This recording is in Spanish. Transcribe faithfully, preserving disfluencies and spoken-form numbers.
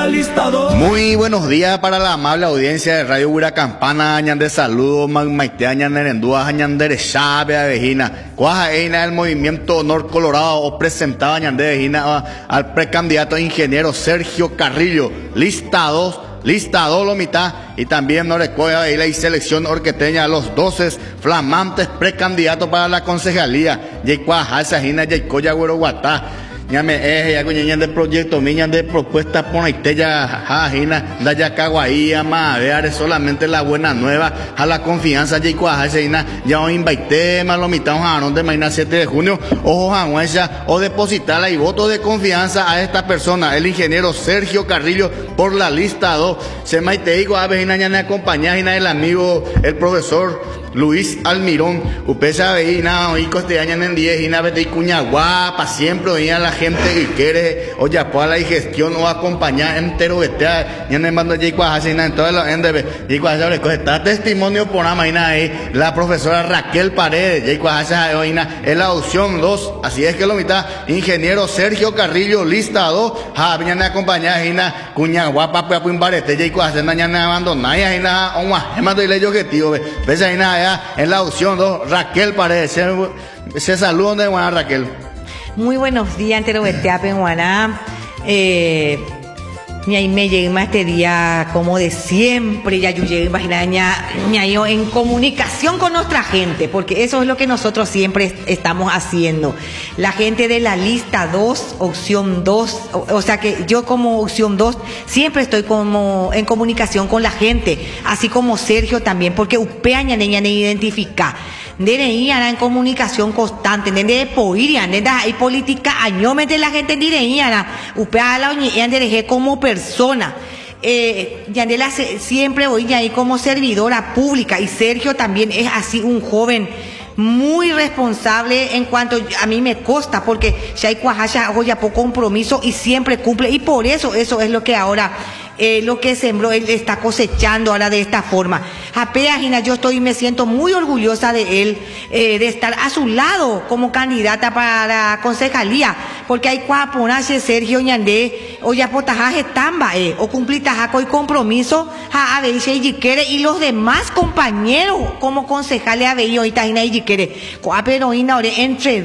la lista dos. Muy buenos días para la amable audiencia de Radio Huracampana, Añande Saludos, Magmaite, Añande Rendúa, Añande Chave, Avejina, Cuaja Eina del Movimiento Honor Colorado, o presentaba Añande Avejina al precandidato ingeniero Sergio Carrillo, lista dos. Lista dos, lo mitad, y también no recuerda ahí la selección orqueteña, los doce flamantes precandidatos para la concejalía, Yecuaja, Sajina, Yecoya, Guaroguatá, Ñame, eh, ya coña de proyecto, miña de propuesta, ponaite ya, jajina, da ya caguaía, maveare, solamente la buena nueva, a la confianza, Yecuaja, Sajina, ya os invité, más lo mitad, un jarón de mañana siete de junio, ojo, jamuesa, o depositarla y voto de confianza a esta persona, el ingeniero Sergio Carrillo, por la lista dos. Se maite digo, a ver, ya me acompaña, el amigo, el profesor Luis Almirón, upesa veina, hoy costeañan en diez, y na vete y cuña guapa, siempre oía la gente que quiere, o ya pueda la digestión, o acompañar entero, vete a, ya me mando allí cuajasina, en todo lo ende, y cuajasa, está testimonio por una mañana ahí, la profesora Raquel Paredes, y cuajasa, oína, es la opción dos, así es que lo mitad, ingeniero Sergio Carrillo, lista dos, ja, ya me acompaña, y na, cuña guapa, pues, pues, barete, y cuajasa, ya me abandona, y na, o más, es más de ley objetivo, ves ahí na, en la opción dos, Raquel Paredes. Se, se saludan de Guaná, Raquel. Muy buenos días, entero Beteape en Guaná. Eh, y ahí me llegué más este día como de siempre, ya yo llegué, imaginaña, yo en comunicación con nuestra gente, porque eso es lo que nosotros siempre estamos haciendo. La gente de la lista dos, opción dos, o, o sea que yo como opción dos siempre estoy como en comunicación con la gente, así como Sergio también, porque upeaña niña ne identifica. Nene iana en comunicación constante, nene poiria, nene hay política añómete la gente nene iana, upea la oñi andere como persona. Eh, Yanela siempre voy ahí como servidora pública y Sergio también es así un joven muy responsable en cuanto a mí me consta, porque Shai Cuajasha hago ya poco compromiso y siempre cumple, y por eso eso es lo que ahora eh, lo que sembró él está cosechando ahora de esta forma. Apeagina, yo estoy me siento muy orgullosa de él, eh, de estar a su lado como candidata para la concejalía, porque hay cuaponache Sergio Ñandé o ya potajaje tamba eh, o cumplitajaco y compromiso a Abeiche y Yiquere y los demás compañeros como concejales Abeillo y Tajina y Yiquere, coaperoína entre